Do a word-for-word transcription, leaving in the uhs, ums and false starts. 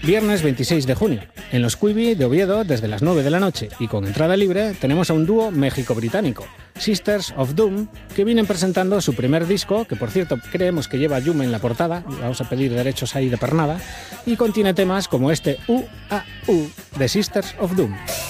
Viernes veintiséis de junio. En los Quibi de Oviedo, desde las nueve de la noche y con entrada libre, tenemos a un dúo méxico-británico, Sisters of Doom, que vienen presentando su primer disco, que por cierto creemos que lleva Yume en la portada, vamos a pedir derechos ahí de pernada, y contiene temas como este U A U de Sisters of Doom.